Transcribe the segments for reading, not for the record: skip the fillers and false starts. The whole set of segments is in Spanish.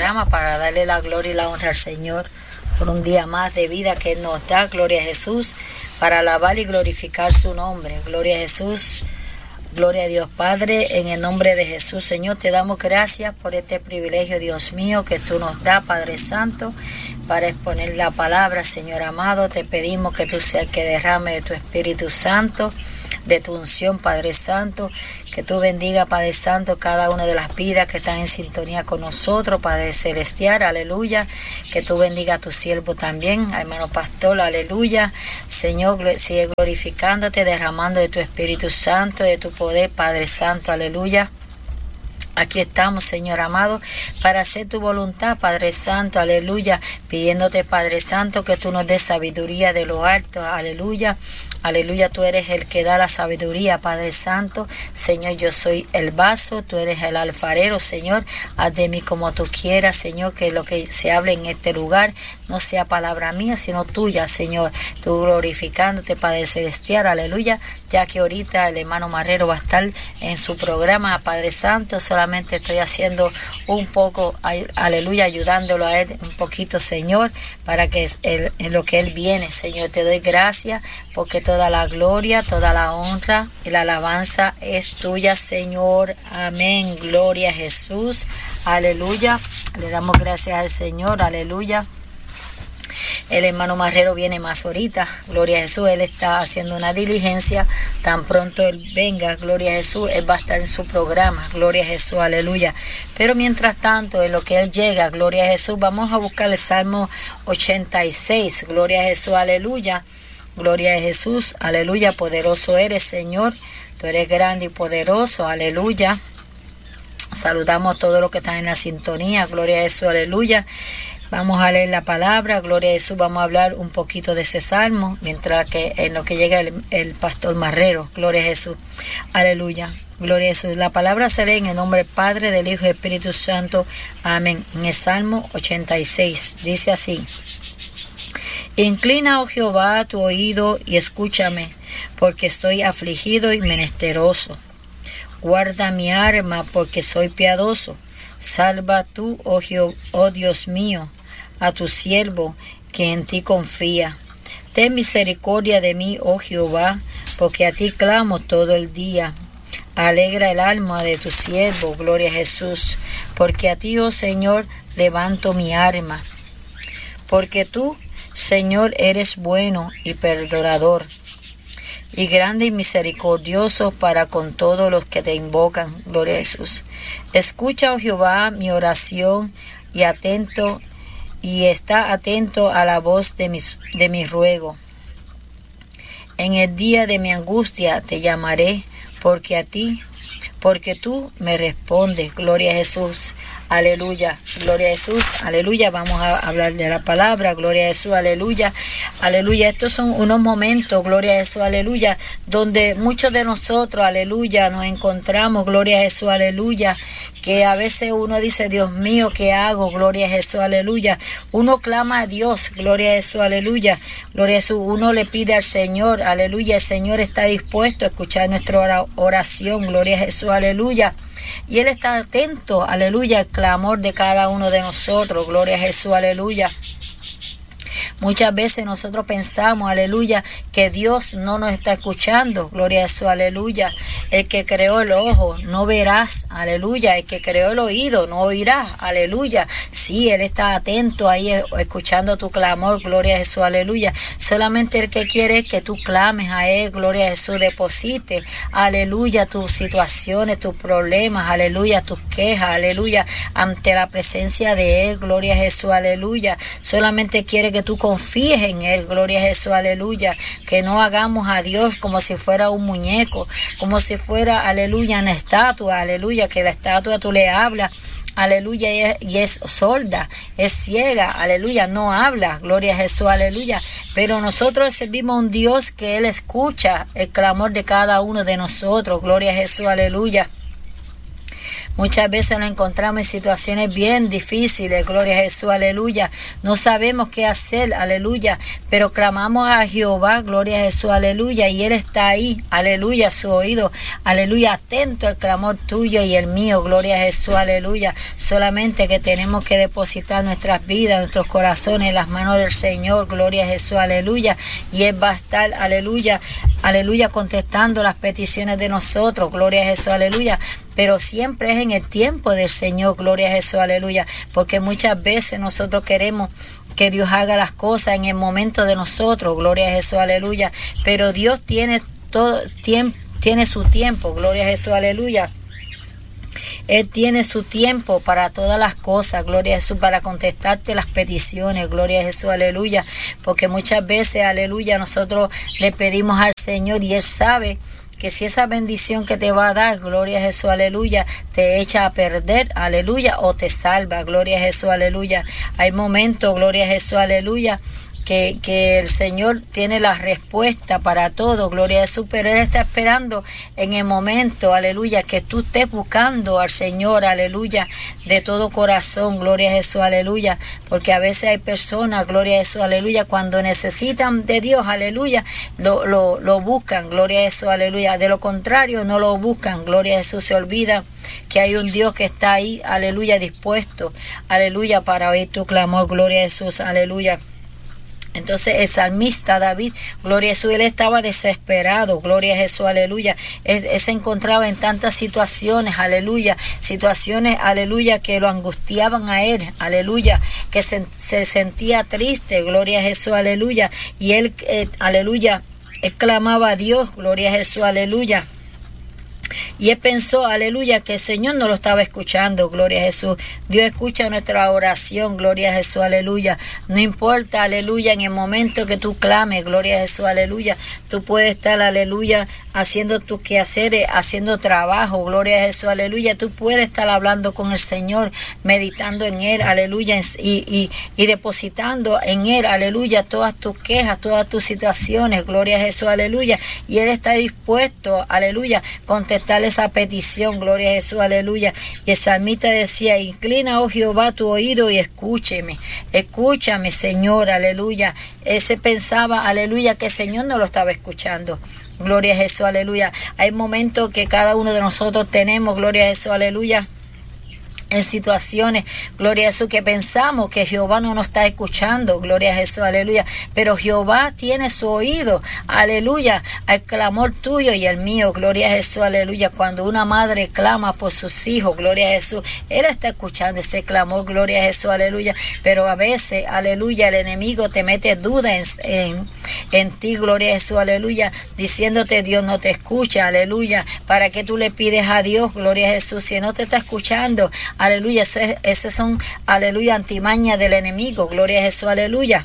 programa para darle la gloria y la honra al Señor por un día más de vida que Él nos da, gloria a Jesús, para alabar y glorificar su nombre. Gloria a Jesús, gloria a Dios Padre, en el nombre de Jesús. Señor, te damos gracias por este privilegio, Dios mío, que tú nos das, Padre Santo, para exponer la palabra. Señor amado, te pedimos que tú seas el que derrame de tu Espíritu Santo, de tu unción, Padre Santo, que tú bendiga, Padre Santo, cada una de las vidas que están en sintonía con nosotros, Padre Celestial, aleluya, que tú bendiga a tu siervo también, hermano pastor, aleluya. Señor, sigue glorificándote, derramando de tu Espíritu Santo, de tu poder, Padre Santo, aleluya. Aquí estamos, Señor amado, para hacer tu voluntad, Padre Santo, aleluya, pidiéndote, Padre Santo, que tú nos des sabiduría de lo alto, aleluya, aleluya, tú eres el que da la sabiduría, Padre Santo. Señor, yo soy el vaso, tú eres el alfarero, Señor, haz de mí como tú quieras, Señor, que lo que se hable en este lugar no sea palabra mía, sino tuya, Señor, tú glorificándote, Padre Celestial, aleluya, ya que ahorita el hermano Marrero va a estar en su programa, Padre Santo, solamente estoy haciendo un poco, aleluya, ayudándolo a él un poquito, Señor, para que en lo que él viene, Señor, te doy gracias, porque toda la gloria, toda la honra y la alabanza es tuya, Señor, amén, gloria a Jesús, aleluya, le damos gracias al Señor, aleluya. El hermano Marrero viene más ahorita, gloria a Jesús, él está haciendo una diligencia, tan pronto él venga, gloria a Jesús, él va a estar en su programa, gloria a Jesús, aleluya. Pero mientras tanto, en lo que él llega, gloria a Jesús, vamos a buscar el Salmo 86, gloria a Jesús, aleluya, gloria a Jesús, aleluya, poderoso eres, Señor, tú eres grande y poderoso, aleluya. Saludamos a todos los que están en la sintonía, gloria a Jesús, aleluya. Vamos a leer la palabra, gloria a Jesús, vamos a hablar un poquito de ese salmo, mientras que en lo que llega el pastor Marrero, gloria a Jesús, aleluya, gloria a Jesús. La palabra se lee en el nombre del Padre, del Hijo y del Espíritu Santo, amén. En el Salmo 86, dice así: Inclina, oh Jehová, tu oído y escúchame, porque estoy afligido y menesteroso. Guarda mi alma, porque soy piadoso. Salva tú, oh Dios mío, a tu siervo que en ti confía. Ten misericordia de mí, oh Jehová, porque a ti clamo todo el día. Alegra el alma de tu siervo, gloria a Jesús, porque a ti, oh Señor, levanto mi alma. Porque tú, Señor, eres bueno y perdonador, y grande y misericordioso para con todos los que te invocan, gloria a Jesús. Escucha, oh Jehová, mi oración y está atento a la voz de mi ruego. En el día de mi angustia te llamaré, porque tú me respondes, gloria a Jesús. Aleluya, gloria a Jesús, aleluya. Vamos a hablar de la palabra, gloria a Jesús, aleluya, aleluya. Estos son unos momentos, gloria a Jesús, aleluya, donde muchos de nosotros, aleluya, nos encontramos, gloria a Jesús, aleluya, que a veces uno dice, Dios mío, ¿qué hago? Gloria a Jesús, aleluya. Uno clama a Dios, gloria a Jesús, aleluya, gloria a Jesús. Uno le pide al Señor, aleluya, el Señor está dispuesto a escuchar nuestra oración, gloria a Jesús, aleluya. Y Él está atento, aleluya, al clamor de cada uno de nosotros, gloria a Jesús, aleluya. Muchas veces nosotros pensamos, aleluya, que Dios no nos está escuchando, gloria a Jesús, aleluya. El que creó el ojo, no verás, aleluya. El que creó el oído, no oirás, aleluya. Sí, Él está atento ahí, escuchando tu clamor, gloria a Jesús, aleluya. Solamente el que quiere es que tú clames a Él, gloria a Jesús, deposite, aleluya, tus situaciones, tus problemas, aleluya, tus quejas, aleluya, ante la presencia de Él, gloria a Jesús, aleluya. Solamente quiere que tú confíes en Él, gloria a Jesús, aleluya, que no hagamos a Dios como si fuera un muñeco, como si fuera, aleluya, una estatua, aleluya, que la estatua tú le hablas, aleluya, y es sorda, es ciega, aleluya, no habla, gloria a Jesús, aleluya, pero nosotros servimos a un Dios que Él escucha el clamor de cada uno de nosotros, gloria a Jesús, aleluya. Muchas veces nos encontramos en situaciones bien difíciles, gloria a Jesús, aleluya. No sabemos qué hacer, aleluya, pero clamamos a Jehová, gloria a Jesús, aleluya, y Él está ahí, aleluya, a su oído, aleluya, atento al clamor tuyo y el mío, gloria a Jesús, aleluya. Solamente que tenemos que depositar nuestras vidas, nuestros corazones en las manos del Señor, gloria a Jesús, aleluya, y Él va a estar, aleluya, aleluya, contestando las peticiones de nosotros, gloria a Jesús, aleluya, pero siempre es en el tiempo del Señor, gloria a Jesús, aleluya, porque muchas veces nosotros queremos que Dios haga las cosas en el momento de nosotros, gloria a Jesús, aleluya, pero Dios tiene todo tiempo, tiene su tiempo, gloria a Jesús, aleluya. Él tiene su tiempo para todas las cosas, gloria a Jesús, para contestarte las peticiones, gloria a Jesús, aleluya, porque muchas veces, aleluya, nosotros le pedimos al Señor y Él sabe que si esa bendición que te va a dar, gloria a Jesús, aleluya, te echa a perder, aleluya, o te salva, gloria a Jesús, aleluya. Hay momentos, gloria a Jesús, aleluya, que el Señor tiene la respuesta para todo, gloria a Jesús, pero Él está esperando en el momento, aleluya, que tú estés buscando al Señor, aleluya, de todo corazón, gloria a Jesús, aleluya, porque a veces hay personas, gloria a Jesús, aleluya, cuando necesitan de Dios, aleluya, lo buscan, gloria a Jesús, aleluya, de lo contrario no lo buscan, gloria a Jesús, se olvida que hay un Dios que está ahí, aleluya, dispuesto, aleluya, para oír tu clamor, gloria a Jesús, aleluya. Entonces el salmista David, gloria a Jesús, él estaba desesperado, gloria a Jesús, aleluya. Él se encontraba en tantas situaciones, aleluya, situaciones, aleluya, que lo angustiaban a él, aleluya, que se sentía triste, gloria a Jesús, aleluya. Y él, aleluya, él clamaba a Dios, gloria a Jesús, aleluya. Y él pensó, aleluya, que el Señor no lo estaba escuchando, gloria a Jesús. Dios escucha nuestra oración, gloria a Jesús, aleluya. No importa, aleluya, en el momento que tú clames, gloria a Jesús, aleluya. Tú puedes estar, aleluya, haciendo tus quehaceres, haciendo trabajo, gloria a Jesús, aleluya. Tú puedes estar hablando con el Señor, meditando en Él, aleluya, y depositando en Él, aleluya, todas tus quejas, todas tus situaciones, gloria a Jesús, aleluya. Y Él está dispuesto, aleluya, contestar esa petición, gloria a Jesús, aleluya. Y el salmista decía, inclina, oh Jehová, tu oído y escúchame, Señor, aleluya. Ese pensaba, aleluya, que el Señor no lo estaba escuchando. Gloria a Jesús, aleluya. Hay momentos que cada uno de nosotros tenemos, gloria a Jesús, aleluya, en situaciones, gloria a Jesús, que pensamos que Jehová no nos está escuchando, gloria a Jesús, aleluya, pero Jehová tiene su oído, aleluya, al clamor tuyo y el mío, gloria a Jesús, aleluya. Cuando una madre clama por sus hijos, gloria a Jesús, Él está escuchando ese clamor, gloria a Jesús, aleluya, pero a veces, aleluya, el enemigo te mete duda en ti, gloria a Jesús, aleluya, diciéndote Dios no te escucha, aleluya. ¿Para qué tú le pides a Dios, gloria a Jesús, si no te está escuchando? Aleluya, esas son, aleluya, antimañas del enemigo, gloria a Jesús, aleluya.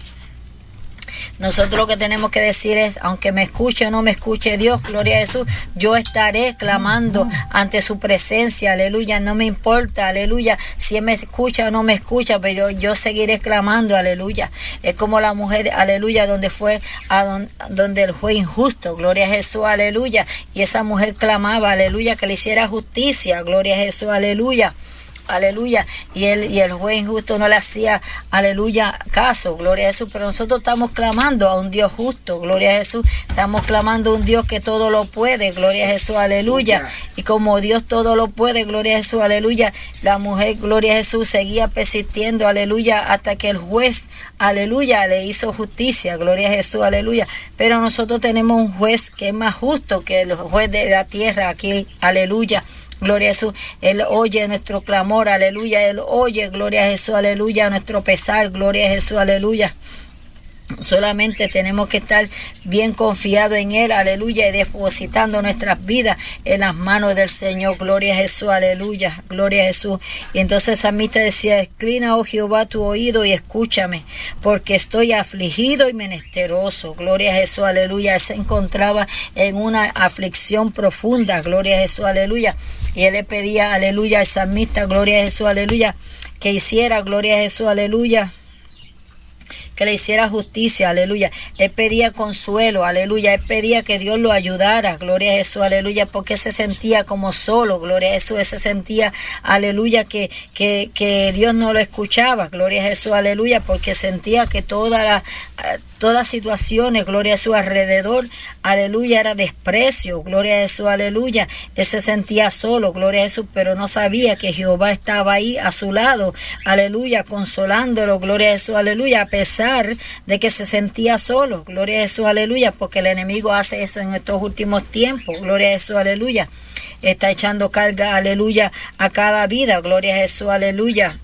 Nosotros lo que tenemos que decir es, aunque me escuche o no me escuche Dios, gloria a Jesús, yo estaré clamando ante su presencia, aleluya, no me importa, aleluya, si Él me escucha o no me escucha, pero yo seguiré clamando, aleluya. Es como la mujer, aleluya, donde fue donde el juez injusto, gloria a Jesús, aleluya, y esa mujer clamaba, aleluya, que le hiciera justicia, gloria a Jesús, aleluya. Aleluya, y el juez injusto no le hacía, aleluya, caso, gloria a Jesús, pero nosotros estamos clamando a un Dios justo, gloria a Jesús, estamos clamando a un Dios que todo lo puede, gloria a Jesús, aleluya, y como Dios todo lo puede, gloria a Jesús, aleluya, la mujer, gloria a Jesús, seguía persistiendo, aleluya, hasta que el juez, aleluya, le hizo justicia, gloria a Jesús, aleluya, pero nosotros tenemos un juez que es más justo que el juez de la tierra aquí, aleluya. Gloria a Jesús, Él oye nuestro clamor, aleluya, Él oye, gloria a Jesús, aleluya, nuestro pesar, gloria a Jesús, aleluya. Solamente tenemos que estar bien confiados en Él, aleluya, y depositando nuestras vidas en las manos del Señor, gloria a Jesús, aleluya, gloria a Jesús. Y entonces el salmista decía, inclina, oh Jehová, tu oído y escúchame, porque estoy afligido y menesteroso, gloria a Jesús, aleluya. Él se encontraba en una aflicción profunda, gloria a Jesús, aleluya. Y él le pedía, aleluya, al salmista, gloria a Jesús, aleluya, que hiciera, gloria a Jesús, aleluya, que le hiciera justicia, aleluya. Él pedía consuelo, aleluya. Él pedía que Dios lo ayudara, gloria a Jesús, aleluya, porque se sentía como solo, gloria a Jesús. Él se sentía, aleluya, que Dios no lo escuchaba, gloria a Jesús, aleluya, porque sentía que todas situaciones, gloria a su alrededor, aleluya, era desprecio, gloria a Jesús, aleluya. Él se sentía solo, gloria a Jesús, pero no sabía que Jehová estaba ahí a su lado, aleluya, consolándolo, gloria a Jesús, aleluya, a pesar de que se sentía solo, gloria a Jesús, aleluya, porque el enemigo hace eso en estos últimos tiempos, gloria a Jesús, aleluya. Está echando carga, aleluya, a cada vida, gloria a Jesús, aleluya.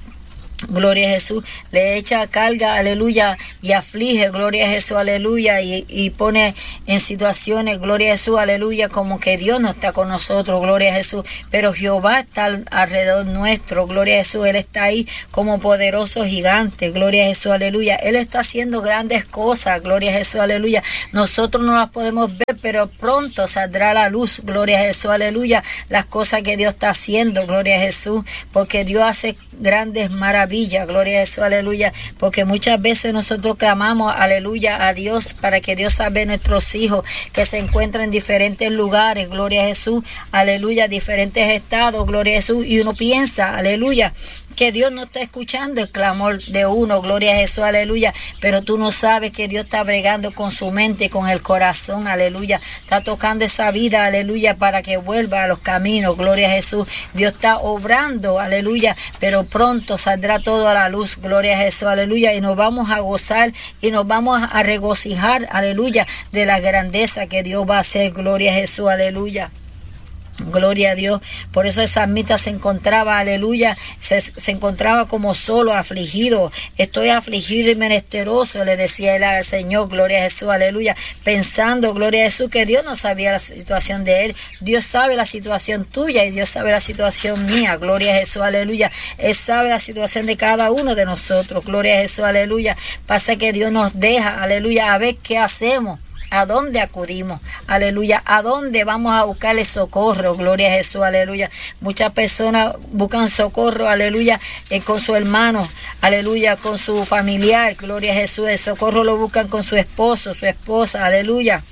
Gloria a Jesús, le echa carga, aleluya, y aflige, gloria a Jesús, aleluya, y pone en situaciones, gloria a Jesús, aleluya, como que Dios no está con nosotros, gloria a Jesús, pero Jehová está alrededor nuestro, gloria a Jesús, Él está ahí como poderoso gigante, gloria a Jesús, aleluya, Él está haciendo grandes cosas, gloria a Jesús, aleluya, nosotros no las podemos ver, pero pronto saldrá a la luz, gloria a Jesús, aleluya, las cosas que Dios está haciendo, gloria a Jesús, porque Dios hace grandes maravillas, gloria a Jesús, aleluya, porque muchas veces nosotros clamamos, aleluya, a Dios para que Dios salve a nuestros hijos que se encuentran en diferentes lugares, gloria a Jesús, aleluya, diferentes estados, gloria a Jesús, y uno piensa, aleluya, que Dios no está escuchando el clamor de uno, gloria a Jesús, aleluya, pero tú no sabes que Dios está bregando con su mente, con el corazón, aleluya, está tocando esa vida, aleluya, para que vuelva a los caminos, gloria a Jesús, Dios está obrando, aleluya, pero pronto saldrá todo a la luz, gloria a Jesús, aleluya, y nos vamos a gozar y nos vamos a regocijar, aleluya, de la grandeza que Dios va a hacer, gloria a Jesús, aleluya. Gloria a Dios. Por eso el salmista se encontraba, aleluya, se encontraba como solo, afligido. Estoy afligido y menesteroso, le decía él al Señor, gloria a Jesús, aleluya, pensando, gloria a Jesús, que Dios no sabía la situación de él. Dios sabe la situación tuya y Dios sabe la situación mía, gloria a Jesús, aleluya. Él sabe la situación de cada uno de nosotros, gloria a Jesús, aleluya. Pasa que Dios nos deja, aleluya, a ver qué hacemos. ¿A dónde acudimos? Aleluya. ¿A dónde vamos a buscarle socorro? Gloria a Jesús, aleluya. Muchas personas buscan socorro, aleluya, con su hermano, aleluya, con su familiar, gloria a Jesús. El socorro lo buscan con su esposo, su esposa, aleluya.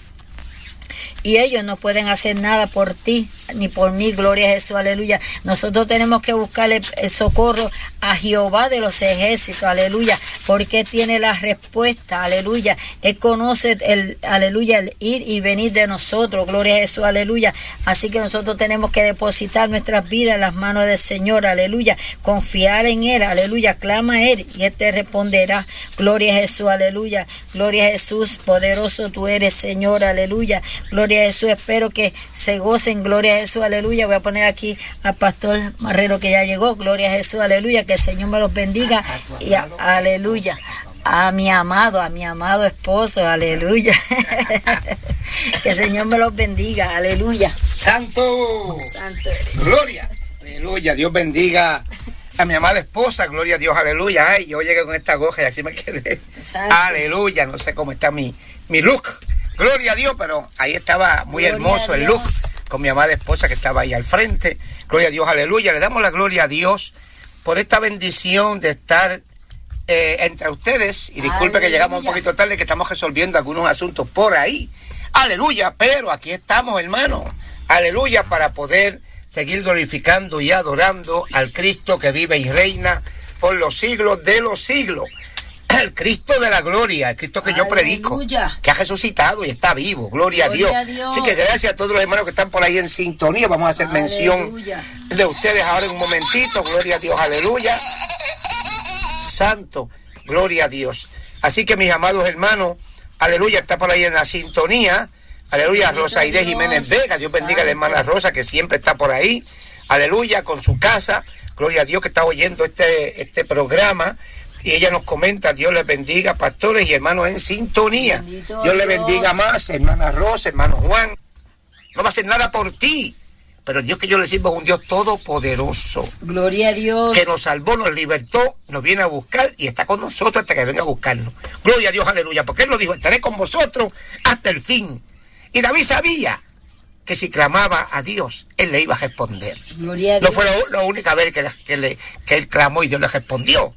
Y ellos no pueden hacer nada por ti ni por mí, gloria a Jesús, aleluya. Nosotros tenemos que buscarle el socorro a Jehová de los ejércitos, aleluya, porque tiene la respuesta, aleluya. Él conoce aleluya, el ir y venir de nosotros, gloria a Jesús, aleluya. Así que nosotros tenemos que depositar nuestras vidas en las manos del Señor, aleluya, confiar en Él, aleluya, clama a Él y Él te responderá, gloria a Jesús, aleluya, gloria a Jesús, poderoso tú eres, Señor, aleluya, gloria a Jesús. Espero que se gocen, gloria a Jesús, aleluya. Voy a poner aquí al pastor Marrero que ya llegó, gloria a Jesús, aleluya, que el Señor me los bendiga y aleluya, a mi amado esposo, aleluya. Que el Señor me los bendiga, aleluya. Santo eres. Gloria, aleluya, Dios bendiga a mi amada esposa, gloria a Dios, aleluya. Ay, yo llegué con esta goja y así me quedé. Santo. Aleluya, no sé cómo está mi look. Gloria a Dios, pero ahí estaba muy gloria hermoso el look con mi amada esposa que estaba ahí al frente. Gloria a Dios, aleluya. Le damos la gloria a Dios por esta bendición de estar entre ustedes. Y disculpe aleluya, que llegamos un poquito tarde, que estamos resolviendo algunos asuntos por ahí. Aleluya, pero aquí estamos, hermano. Aleluya, para poder seguir glorificando y adorando al Cristo que vive y reina por los siglos de los siglos. El Cristo de la gloria, el Cristo que aleluya, yo predico, que ha resucitado y está vivo, gloria a Dios. Así que gracias a todos los hermanos que están por ahí en sintonía, vamos a hacer aleluya, mención de ustedes ahora en un momentito, gloria a Dios, aleluya. Santo, gloria a Dios. Así que mis amados hermanos, aleluya, está por ahí en la sintonía, aleluya, Rosa Aide Jiménez Vega, Dios bendiga a la hermana Rosa que siempre está por ahí, aleluya, con su casa, gloria a Dios que está oyendo este programa. Y ella nos comenta, Dios les bendiga, pastores y hermanos en sintonía. Bendito Dios les bendiga más, hermana Rosa, hermano Juan. No va a hacer nada por ti, pero el Dios que yo le sirvo es un Dios todopoderoso. Gloria a Dios. Que nos salvó, nos libertó, nos viene a buscar y está con nosotros hasta que venga a buscarnos. Gloria a Dios, aleluya, porque Él lo dijo, estaré con vosotros hasta el fin. Y David sabía que si clamaba a Dios, Él le iba a responder. Gloria a Dios. No fue la única vez que Él clamó y Dios le respondió.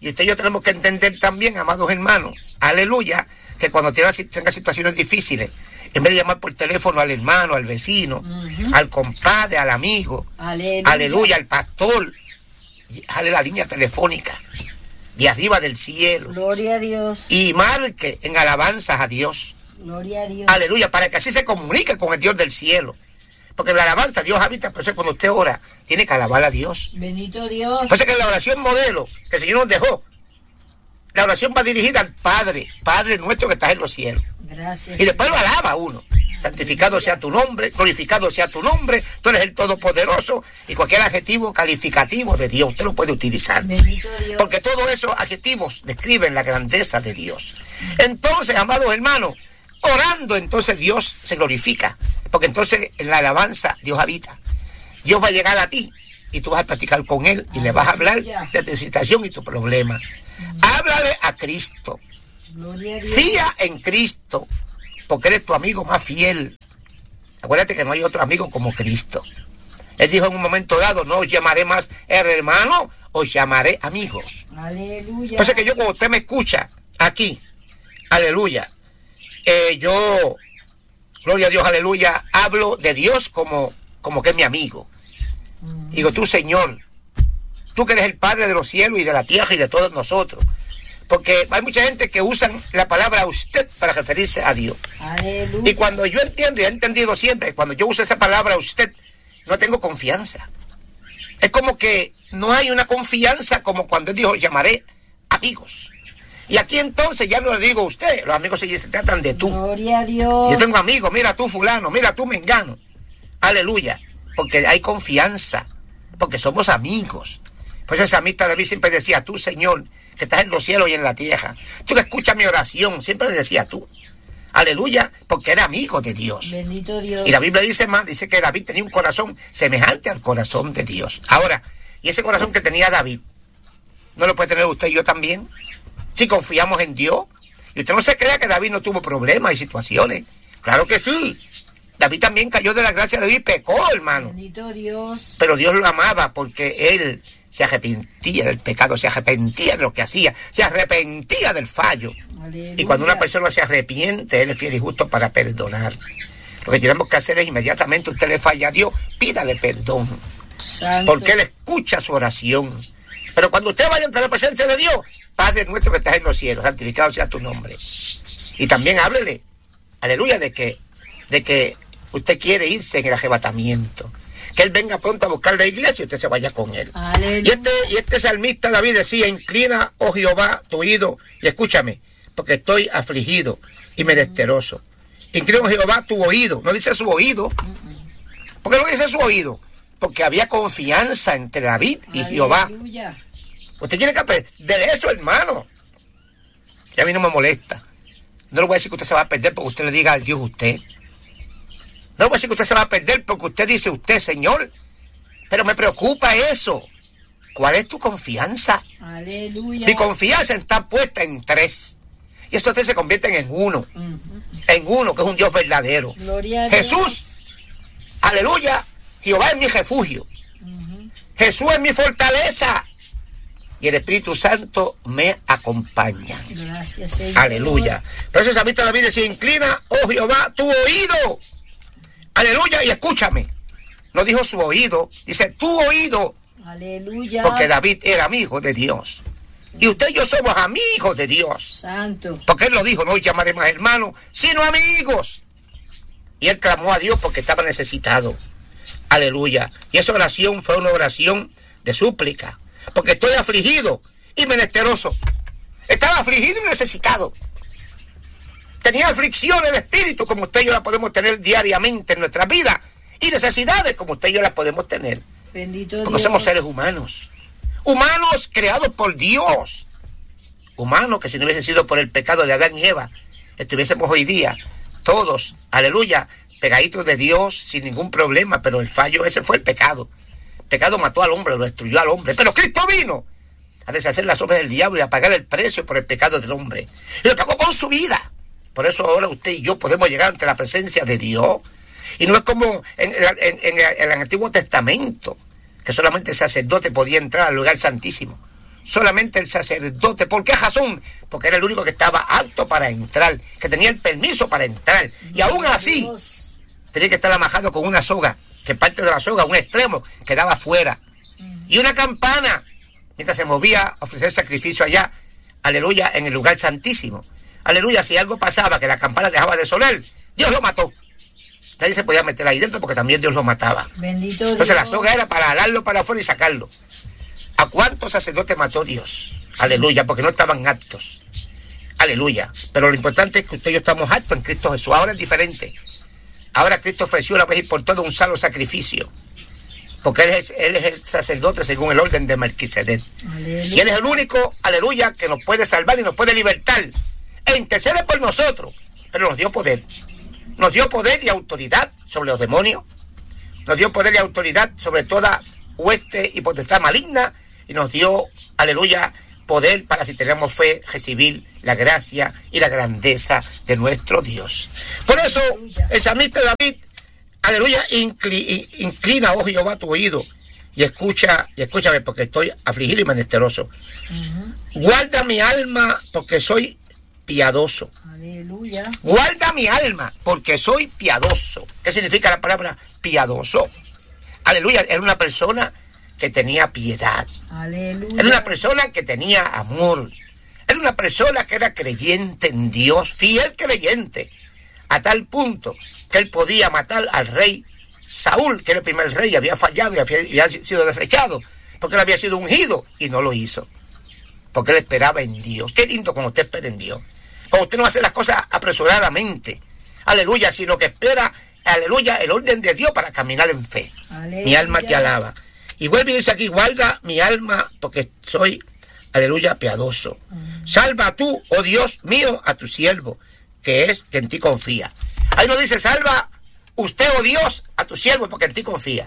Y usted y yo tenemos que entender también, amados hermanos, aleluya, que cuando tenga situaciones difíciles, en vez de llamar por teléfono al hermano, al vecino, al compadre, al amigo, aleluya, al pastor, jale la línea telefónica de arriba del cielo. Gloria a Dios. Y marque en alabanzas a Dios. Gloria a Dios. Aleluya, para que así se comunique con el Dios del cielo. Porque en la alabanza Dios habita, por eso cuando usted ora, tiene que alabar a Dios. Bendito Dios. Entonces que la oración modelo que el Señor nos dejó, la oración va dirigida al Padre, Padre nuestro que estás en los cielos. Gracias. Y después lo alaba uno. Santificado sea tu nombre, glorificado sea tu nombre, tú eres el Todopoderoso, y cualquier adjetivo calificativo de Dios usted lo puede utilizar. Bendito Dios. Porque todos esos adjetivos describen la grandeza de Dios. Entonces, amados hermanos, orando entonces Dios se glorifica, porque entonces en la alabanza Dios habita. Dios va a llegar a ti y tú vas a platicar con Él y le vas a hablar de tu situación y tu problema. Háblale a Cristo. Gloria a Dios. Fía en Cristo, porque eres tu amigo más fiel. Acuérdate que no hay otro amigo como Cristo. Él dijo en un momento dado, no os llamaré más hermano, os llamaré amigos. Aleluya. Entonces que yo, cuando usted me escucha aquí, aleluya, yo, gloria a Dios, aleluya, hablo de Dios como que es mi amigo. Digo, tú, Señor, tú que eres el Padre de los cielos y de la tierra y de todos nosotros. Porque hay mucha gente que usan la palabra usted para referirse a Dios. Aleluya. Y cuando yo entiendo, y he entendido siempre, cuando yo uso esa palabra usted, no tengo confianza. Es como que no hay una confianza como cuando Él dijo, llamaré amigos. Y aquí entonces ya no le digo a usted, los amigos se tratan de tú. Gloria a Dios. Yo tengo amigos, mira tú fulano, mira tú mengano. Aleluya. Porque hay confianza, porque somos amigos. Por eso esa amistad David siempre decía, tú, Señor, que estás en los cielos y en la tierra, tú que escuchas mi oración, siempre le decía tú. Aleluya, porque era amigo de Dios. Bendito Dios. Y la Biblia dice más, dice que David tenía un corazón semejante al corazón de Dios. Ahora, y ese corazón que tenía David, ¿no lo puede tener usted y yo también? Si confiamos en Dios. Y usted no se crea que David no tuvo problemas y situaciones. Claro que sí. David también cayó de la gracia de Dios y pecó, hermano. Bendito Dios. Pero Dios lo amaba porque él se arrepentía del pecado, se arrepentía de lo que hacía, se arrepentía del fallo. Aleluya. Y cuando una persona se arrepiente, Él es fiel y justo para perdonar. Lo que tenemos que hacer es inmediatamente usted le falla a Dios, pídale perdón. Santo. Porque Él escucha su oración. Pero cuando usted vaya ante la presencia de Dios, Padre nuestro que estás en los cielos, santificado sea tu nombre. Y también háblele, aleluya, de que usted quiere irse en el arrebatamiento. Que Él venga pronto a buscar la iglesia y usted se vaya con Él. Aleluya. Y este salmista David decía, inclina, oh Jehová, tu oído y escúchame, porque estoy afligido y menesteroso. Inclina, oh Jehová, tu oído. No dice su oído. ¿Por qué no dice su oído? Porque había confianza entre David y Jehová. Aleluya. Usted tiene que aprender eso, hermano. Y a mí no me molesta. No le voy a decir que usted se va a perder porque usted le diga al Dios usted. No le voy a decir que usted se va a perder porque usted dice usted, Señor. Pero me preocupa eso. ¿Cuál es tu confianza? Aleluya. Mi confianza está puesta en tres. Y estos tres se convierten en uno. En uno, que es un Dios verdadero. Gloria a Dios. Jesús, aleluya, Jehová es mi refugio. Jesús es mi fortaleza. Y el Espíritu Santo me acompaña. Gracias, Señor. Aleluya. Por eso el salmista David decía, inclina, oh Jehová, tu oído. Aleluya, y escúchame. No dijo su oído, dice tu oído. Aleluya. Porque David era amigo de Dios. Y usted y yo somos amigos de Dios. Santo. Porque Él lo dijo, no os llamaré más hermanos, sino amigos. Y Él clamó a Dios porque estaba necesitado. Aleluya. Y esa oración fue una oración de súplica. Porque estoy afligido y menesteroso. Estaba afligido y necesitado. Tenía aflicciones de espíritu como usted y yo las podemos tener diariamente en nuestra vida. Y necesidades como usted y yo las podemos tener. Bendito Porque Dios. somos seres humanos. Humanos creados por Dios. Humanos que si no hubiese sido por el pecado de Adán y Eva, estuviésemos hoy día todos, aleluya, pegaditos de Dios sin ningún problema. Pero el fallo ese fue el pecado. El pecado mató al hombre, lo destruyó al hombre. Pero Cristo vino a deshacer las obras del diablo y a pagar el precio por el pecado del hombre. Y lo pagó con su vida. Por eso ahora usted y yo podemos llegar ante la presencia de Dios. Y no es como en el Antiguo Testamento, que solamente el sacerdote podía entrar al lugar santísimo. solamente el sacerdote. ¿Por qué Jasón? Porque era el único que estaba apto para entrar, que tenía el permiso para entrar. Y aún así, tenía que estar amajado con una soga, que parte de la soga, un extremo, quedaba fuera. Y una campana, mientras se movía a ofrecer sacrificio allá, aleluya, en el lugar santísimo. Aleluya, si algo pasaba, que la campana dejaba de sonar, Dios lo mató. Nadie se podía meter ahí dentro porque también Dios lo mataba. Bendito Entonces Dios. la soga era para alarlo para afuera y sacarlo. ¿A cuántos sacerdotes mató Dios? Aleluya, porque no estaban aptos. Aleluya. Pero lo importante es que usted y yo estamos aptos en Cristo Jesús. Ahora es diferente. Ahora Cristo ofreció una vez y por todo un solo sacrificio. Porque Él es el sacerdote según el orden de Melquisedec. Aleluya. Y Él es el único, aleluya, que nos puede salvar y nos puede libertar. E intercede por nosotros. Pero nos dio poder. Nos dio poder y autoridad sobre los demonios. Nos dio poder y autoridad sobre toda hueste y potestad maligna. Y nos dio, aleluya, poder para, si tenemos fe, recibir la gracia y la grandeza de nuestro Dios. Por eso, el salmista David, aleluya, inclina, oh Jehová, tu oído y escúchame porque estoy afligido y menesteroso. Guarda mi alma porque soy piadoso. Aleluya. Guarda mi alma porque soy piadoso. ¿Qué significa la palabra piadoso? Aleluya, era una persona que tenía piedad. Aleluya. Era una persona que tenía amor. Era una persona que era creyente en Dios, fiel creyente, a tal punto que él podía matar al rey Saúl, que era el primer rey, había fallado y había sido desechado, porque él había sido ungido y no lo hizo, porque él esperaba en Dios. Qué lindo cuando usted espera en Dios, cuando usted no hace las cosas apresuradamente, aleluya, sino que espera, aleluya, el orden de Dios para caminar en fe. Aleluya. Mi alma te alaba. Y vuelve y dice aquí, guarda mi alma porque soy, aleluya, piadoso. Salva tú, oh Dios mío, a tu siervo, que es que en ti confía. Ahí no dice, salva usted, oh Dios, a tu siervo, porque en ti confía.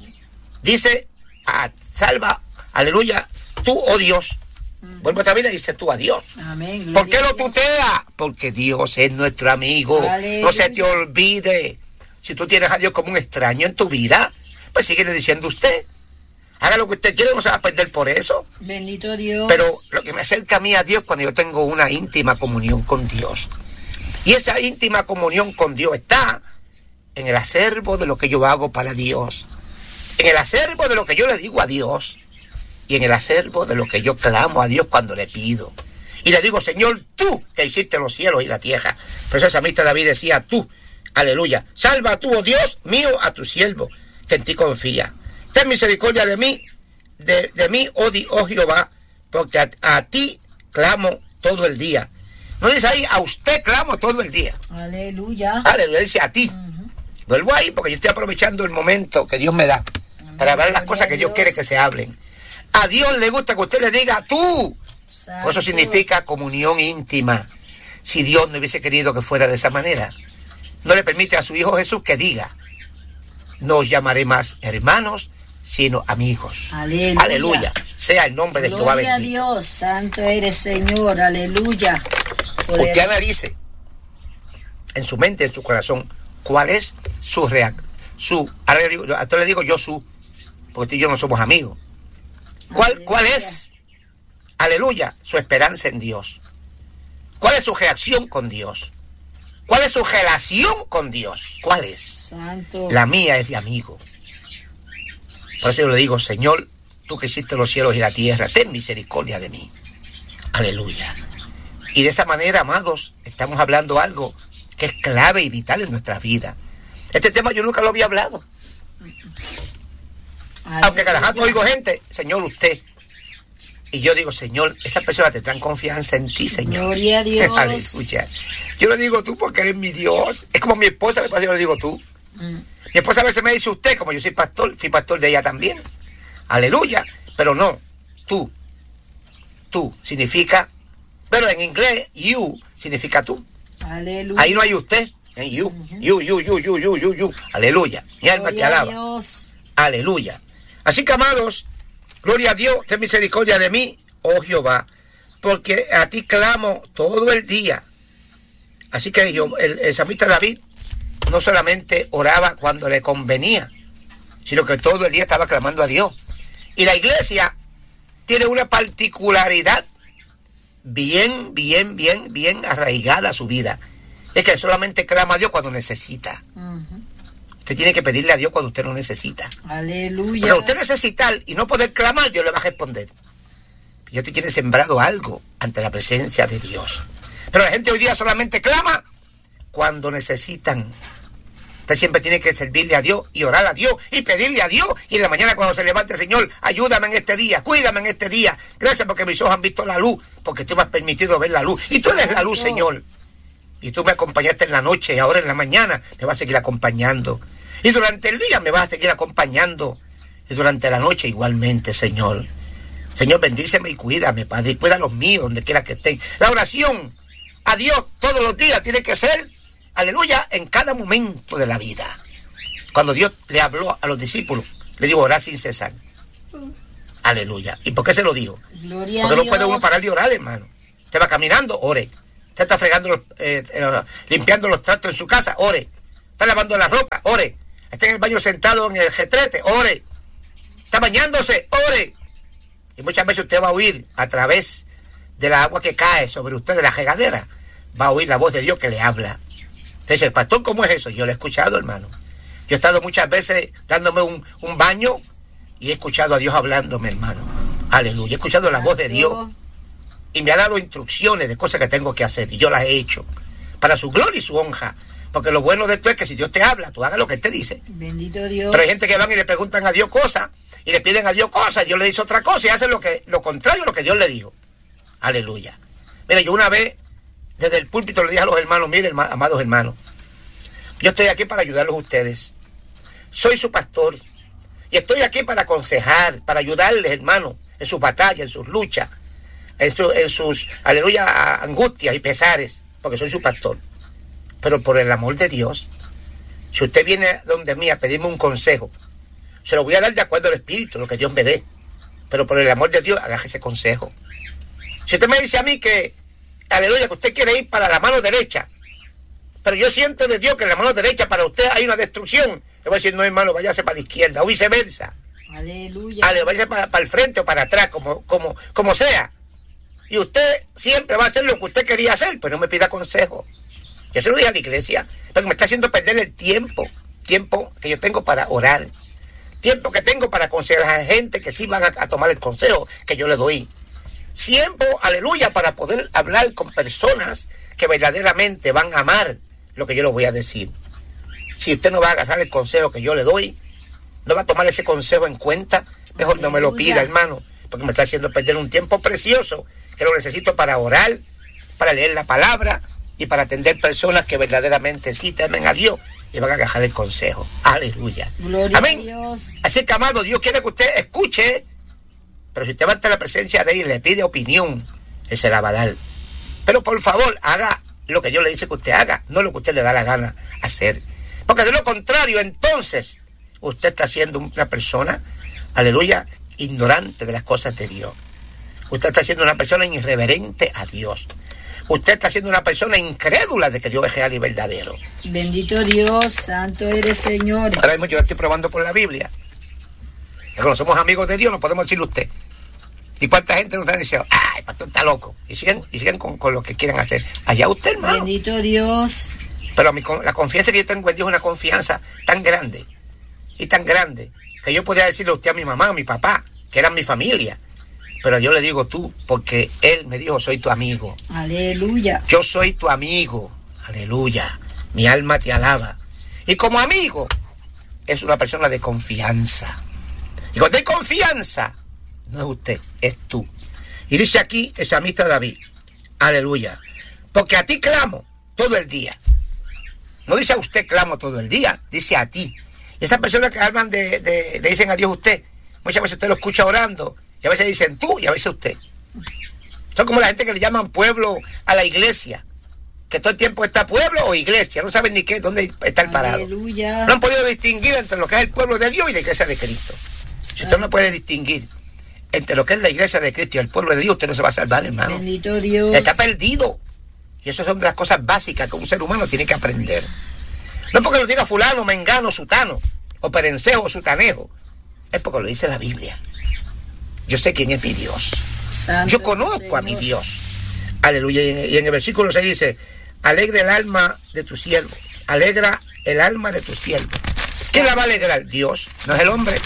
Dice, salva, aleluya, tú, oh Dios. Vuelve otra vez y dice tú a Dios. Amén. ¿Por qué lo tutea? Porque Dios es nuestro amigo. Aleluya. No se te olvide. Si tú tienes a Dios como un extraño en tu vida, pues sigue diciendo usted. Haga lo que usted quiere, no se va a perder por eso. Bendito Dios. Pero lo que me acerca a mí a Dios cuando yo tengo una íntima comunión con Dios. Y esa íntima comunión con Dios está en el acervo de lo que yo hago para Dios. En el acervo de lo que yo le digo a Dios. Y en el acervo de lo que yo clamo a Dios cuando le pido. Y le digo, Señor, tú que hiciste los cielos y la tierra. Por eso el salmista David decía, tú, aleluya, salva tú, oh Dios mío, a tu siervo, que en ti confía. Ten misericordia de mí, de mí, oh Jehová, porque a ti clamo todo el día. No dice ahí, a usted clamo todo el día. Aleluya. Aleluya, dice a ti. Vuelvo ahí porque yo estoy aprovechando el momento que Dios me da para hablar las cosas que Dios quiere que se hablen. A Dios le gusta que usted le diga tú. Por eso significa comunión íntima. Si Dios no hubiese querido que fuera de esa manera, no le permite a su Hijo Jesús que diga, no os llamaré más hermanos, sino amigos. Aleluya. Aleluya. Sea el nombre de Jehová bendito. Gloria a Dios, santo eres, Señor. Aleluya. Usted analice en su mente, en su corazón, cuál es su reacción. A usted le digo yo porque tú y yo no somos amigos. ¿Cuál es, aleluya, su esperanza en Dios? ¿Cuál es su reacción con Dios? ¿Cuál es su relación con Dios? ¿Cuál es? Santo. La mía es de amigo. Por eso yo le digo, Señor, tú que hiciste los cielos y la tierra, ten misericordia de mí. Aleluya. Y de esa manera, amados, estamos hablando algo que es clave y vital en nuestra vida. Este tema yo nunca lo había hablado. Aunque cada rato oigo gente, Señor, usted. Y yo digo, Señor, esas personas tendrán confianza en ti, Señor. Gloria a Dios. Aleluya. Yo le digo tú porque eres mi Dios. Es como mi esposa, me pasa, yo le digo tú. Mi esposa a veces me dice usted, como yo soy pastor, fui pastor de ella también. Aleluya. Pero no, tú. Tú significa, pero en inglés, you significa tú. Aleluya. Ahí no hay usted, en you. You. Aleluya. Mi alma te alaba. Dios. Aleluya. Así que, amados, gloria a Dios, ten misericordia de mí, oh Jehová, porque a ti clamo todo el día. Así que el salmista David no solamente oraba cuando le convenía, sino que todo el día estaba clamando a Dios. Y la iglesia tiene una particularidad bien arraigada a su vida. Es que solamente clama a Dios cuando necesita. Usted tiene que pedirle a Dios cuando usted lo necesita. Aleluya. Pero usted necesitar y no poder clamar, Dios le va a responder. Dios te tiene sembrado algo ante la presencia de Dios. Pero la gente hoy día solamente clama cuando necesitan. Usted siempre tiene que servirle a Dios y orar a Dios y pedirle a Dios. Y en la mañana cuando se levante, Señor, ayúdame en este día, cuídame en este día. Gracias porque mis ojos han visto la luz, porque tú me has permitido ver la luz. Y tú eres la luz, Señor. Y tú me acompañaste en la noche y ahora en la mañana me vas a seguir acompañando. Y durante el día me vas a seguir acompañando. Y durante la noche igualmente, Señor. Señor, bendíceme y cuídame, Padre. Y cuida a los míos donde quiera que estén. La oración a Dios todos los días tiene que ser, aleluya, en cada momento de la vida. Cuando Dios le habló a los discípulos, le dijo, orar sin cesar. Aleluya. ¿Y por qué se lo dijo? Gloria Porque a no Dios. puede uno parar de orar, hermano. Usted va caminando, ore. Usted está fregando, limpiando los trastos en su casa, ore. Está lavando la ropa, ore. Está en el baño sentado en el retrete, ore. Está bañándose, ore. Y muchas veces usted va a oír a través de la agua que cae sobre usted de la regadera, va a oír la voz de Dios que le habla. Usted dice, pastor, ¿cómo es eso? Yo lo he escuchado, hermano. Yo he estado muchas veces dándome un baño y he escuchado a Dios hablándome, hermano. Aleluya. He escuchado la voz de Dios y me ha dado instrucciones de cosas que tengo que hacer y yo las he hecho para su gloria y su honra. Porque lo bueno de esto es que si Dios te habla, tú hagas lo que Él te dice. Bendito Dios. Pero hay gente que van y le preguntan a Dios cosas y le piden a Dios cosas, y Dios le dice otra cosa y hacen lo contrario a lo que Dios le dijo. Aleluya. Mira, yo una vez desde el púlpito le dije a los hermanos, miren, amados hermanos, yo estoy aquí para ayudarlos a ustedes. Soy su pastor y estoy aquí para aconsejar, para ayudarles, hermanos, en sus batallas, en sus luchas, en sus, aleluya, angustias y pesares, porque soy su pastor. Pero por el amor de Dios, si usted viene donde mí a pedirme un consejo, se lo voy a dar de acuerdo al Espíritu, lo que Dios me dé. Pero por el amor de Dios, agarre ese consejo. Si usted me dice a mí que, aleluya, que usted quiere ir para la mano derecha, pero yo siento de Dios que en la mano derecha para usted hay una destrucción, le voy a decir, no, hermano, váyase para la izquierda, o viceversa. Aleluya. Váyase para el frente o para atrás, como sea. Y usted siempre va a hacer lo que usted quería hacer, pero no me pida consejo. Yo se lo dije a la iglesia, porque me está haciendo perder el tiempo que yo tengo para orar, tiempo que tengo para aconsejar a gente que sí van a tomar el consejo que yo le doy. Tiempo, aleluya, para poder hablar con personas que verdaderamente van a amar lo que yo les voy a decir. Si usted no va a agarrar el consejo que yo le doy, no va a tomar ese consejo en cuenta, mejor no me lo pida, hermano, porque me está haciendo perder un tiempo precioso que lo necesito para orar, para leer la palabra y para atender personas que verdaderamente sí temen a Dios y van a agarrar el consejo. Aleluya. Gloria amén. A Dios. Así que, amado, Dios quiere que usted escuche, pero si usted va ante la presencia de Él y le pide opinión, Él se la va a dar. Pero por favor, haga lo que Dios le dice que usted haga, no lo que usted le da la gana hacer. Porque de lo contrario, entonces, usted está siendo una persona, aleluya, ignorante de las cosas de Dios. Usted está siendo una persona irreverente a Dios. Usted está siendo una persona incrédula de que Dios es real y verdadero. Bendito Dios, santo eres, Señor. Ahora mismo yo estoy probando por la Biblia. Y cuando somos amigos de Dios, no podemos decirle usted. ¿Y cuánta gente nos está diciendo, ay, el pastor está loco? Y siguen con lo que quieren hacer. Allá usted, hermano. Bendito Dios. Pero la confianza que yo tengo en Dios es una confianza tan grande y tan grande que yo podría decirle a usted, a mi mamá, a mi papá, que eran mi familia. Pero yo le digo tú, porque Él me dijo, soy tu amigo. Aleluya. Yo soy tu amigo. Aleluya. Mi alma te alaba. Y como amigo, es una persona de confianza. Y cuando hay confianza, no es usted, es tú. Y dice aquí el salmista David, aleluya, porque a ti clamo todo el día. No dice a usted clamo todo el día, dice a ti. Y estas personas que hablan le dicen a Dios usted, muchas veces usted lo escucha orando, y a veces dicen tú, y a veces usted. Son como la gente que le llaman pueblo a la iglesia, que todo el tiempo está pueblo o iglesia, no saben ni qué, dónde está el parado. Aleluya. No han podido distinguir entre lo que es el pueblo de Dios y la iglesia de Cristo. Si usted no puede distinguir entre lo que es la iglesia de Cristo y el pueblo de Dios, usted no se va a salvar, hermano. Bendito Dios. Está perdido. Y esas son de las cosas básicas que un ser humano tiene que aprender. No porque lo diga fulano, mengano, sutano, o perencejo, o sutanejo. Es porque lo dice la Biblia. Yo sé quién es mi Dios. Santo Yo conozco Señor. a mi Dios. Aleluya. Y en el versículo 6 dice, alegra el alma de tu siervo. Alegra el alma de tu siervo. ¿Quién la va a alegrar? Dios, no es el hombre.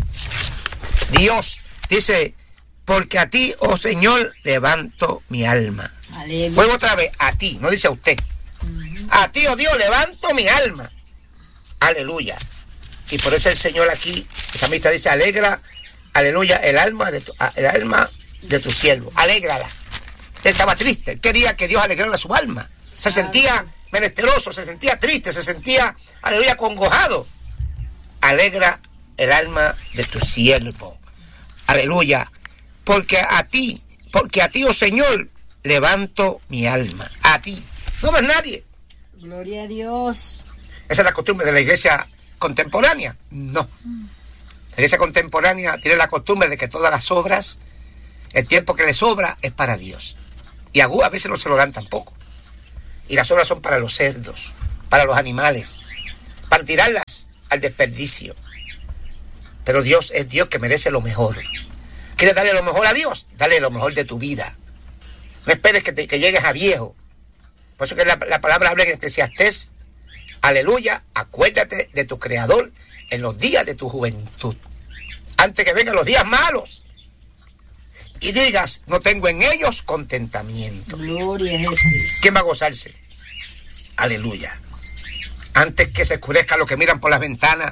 Dios dice, porque a ti, oh Señor, levanto mi alma. Aleluya. Vuelvo otra vez, a ti, no dice a usted. A ti, oh Dios, levanto mi alma. Aleluya. Y por eso el Señor aquí, el salmista dice, alegra, aleluya, el alma de tu siervo. Alégrala. Él estaba triste, él quería que Dios alegrara su alma. Se sentía menesteroso, se sentía triste, se sentía, aleluya, congojado. Alegra el alma de tu siervo. Aleluya. Porque a ti, oh Señor, levanto mi alma. A ti. No más nadie. Gloria a Dios. ¿Esa es la costumbre de la iglesia contemporánea? No. La iglesia contemporánea tiene la costumbre de que todas las obras, el tiempo que le sobra es para Dios. Y a veces no se lo dan tampoco. Y las obras son para los cerdos, para los animales, para tirarlas al desperdicio. Pero Dios es Dios que merece lo mejor. ¿Quieres darle lo mejor a Dios? Dale lo mejor de tu vida. No esperes que llegues a viejo. Por eso que la palabra habla en Eclesiastés. Aleluya, acuérdate de tu Creador en los días de tu juventud. Antes que vengan los días malos. Y digas, no tengo en ellos contentamiento. Gloria a Jesús. ¿Quién va a gozarse? Aleluya. Antes que se oscurezca lo que miran por las ventanas,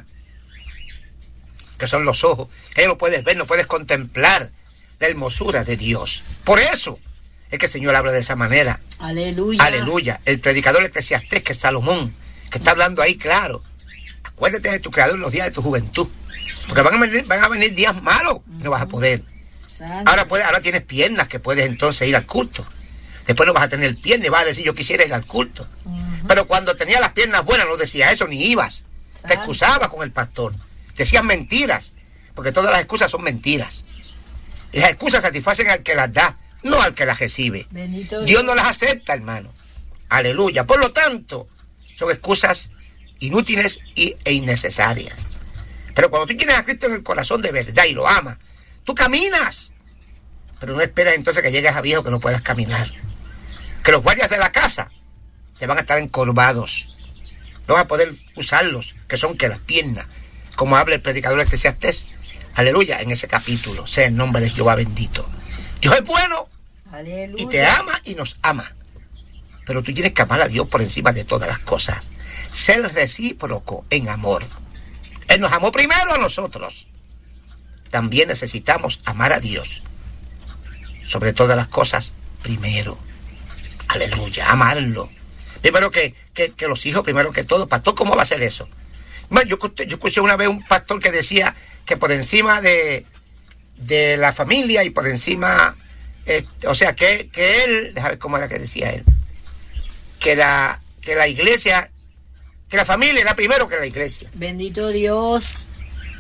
que son los ojos, que ya no puedes ver, no puedes contemplar la hermosura de Dios. Por eso es que el Señor habla de esa manera. Aleluya. Aleluya. El predicador Eclesiastés, que es Salomón, que está hablando ahí claro. Acuérdate de tu Creador en los días de tu juventud. Porque van a venir días malos, no vas a poder. Santo. Ahora tienes piernas que puedes entonces ir al culto. Después no vas a tener piernas y vas a decir, yo quisiera ir al culto. Pero cuando tenías las piernas buenas no decías eso, ni ibas. Santo. Te excusabas con el pastor. Decías mentiras, porque todas las excusas son mentiras. Y las excusas satisfacen al que las da, no al que las recibe. Bendito Dios no las acepta, hermano. Aleluya. Por lo tanto, son excusas inútiles e innecesarias. Pero cuando tú tienes a Cristo en el corazón de verdad y lo amas, tú caminas. Pero no esperas entonces que llegues a viejo que no puedas caminar. Que los guardias de la casa se van a estar encorvados. No vas a poder usarlos, que son que las piernas, como habla el predicador Eclesiastés. Aleluya, en ese capítulo. Sea el nombre de Jehová bendito. Dios es bueno. Aleluya. Y te ama y nos ama. Pero tú tienes que amar a Dios por encima de todas las cosas. Ser recíproco en amor. Él nos amó primero a nosotros. También necesitamos amar a Dios. Sobre todas las cosas, primero. Aleluya, amarlo. Primero que los hijos, primero que todo. Pastor, ¿cómo va a ser eso? Bueno, yo escuché una vez un pastor que decía que por encima de la familia y por encima, o sea, que él, déjame ver cómo era que decía él, que la iglesia, que la familia era primero que la iglesia. Bendito Dios.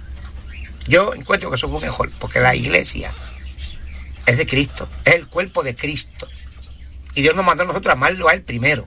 Yo encuentro que eso fue mejor, porque la iglesia es de Cristo, es el cuerpo de Cristo. Y Dios nos mandó a nosotros a amarlo a Él primero.